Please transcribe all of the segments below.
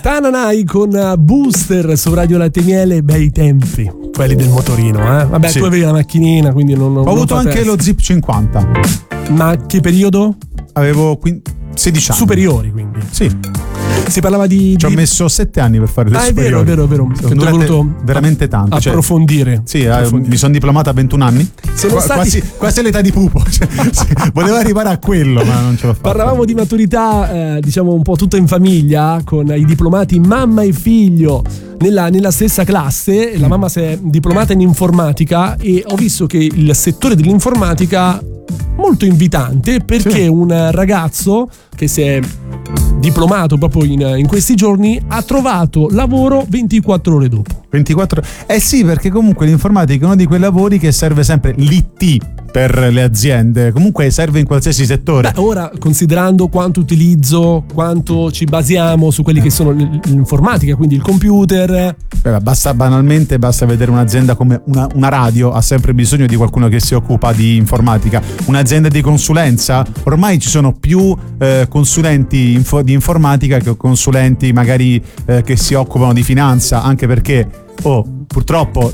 Tananai con Booster su Radio Latte Miele, bei tempi, quelli del motorino, eh? Vabbè, sì. Tu avevi la macchinina, quindi non ho avuto anche lo Zip 50. Ma che periodo? Avevo 16 anni. Superiori, quindi. Sì. Si parlava di... Ci ho messo 7 anni per fare le superiori. È vero. Ho voluto veramente tanto. Approfondire. Mi sono diplomato a 21 anni. Quasi l'età di Pupo. Volevo arrivare a quello, ma non ce l'ho fatta. Parlavamo di maturità, diciamo un po' tutta in famiglia, con i diplomati mamma e figlio nella stessa classe. La mamma si è diplomata in informatica e ho visto che il settore dell'informatica molto invitante, perché un ragazzo che si è diplomato proprio in questi giorni ha trovato lavoro 24 ore dopo. 24? Sì, perché comunque l'informatica è uno di quei lavori che serve sempre l'IT per le aziende, comunque serve in qualsiasi settore. Beh, ora, considerando quanto utilizzo, quanto ci basiamo su quelli che sono l'informatica, quindi il computer. Basta vedere un'azienda come una radio, ha sempre bisogno di qualcuno che si occupa di informatica. Un'azienda di consulenza, ormai ci sono più consulenti di informatica che consulenti magari che si occupano di finanza, anche perché purtroppo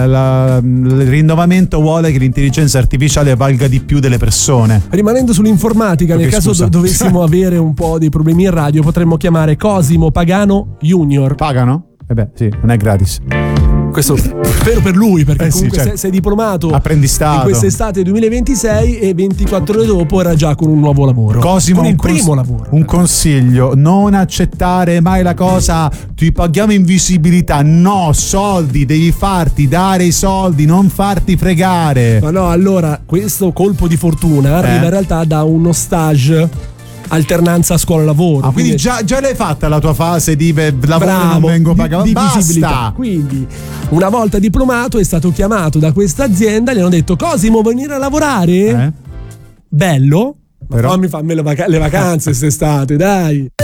il rinnovamento vuole che l'intelligenza artificiale valga di più delle persone. Rimanendo sull'informatica, nel caso dovessimo avere un po' dei problemi in radio, potremmo chiamare Cosimo Pagano Junior. Pagano? Sì, non è gratis. Questo spero per lui, perché comunque sei diplomato apprendistato in quest'estate 2026 e 24 ore dopo era già con un nuovo lavoro. Cosimo, con il primo lavoro. Un consiglio: non accettare mai la cosa ti paghiamo in visibilità. No, soldi, devi dare i soldi, non farti fregare. Ma no, allora questo colpo di fortuna arriva in realtà da uno stage, alternanza scuola-lavoro. Quindi già l'hai fatta la tua fase di lavoro, non vengo pagato, di visibilità. Quindi una volta diplomato è stato chiamato da questa azienda, gli hanno detto: Cosimo, vuoi venire a lavorare? Bello, però fammi le vacanze quest'estate, dai.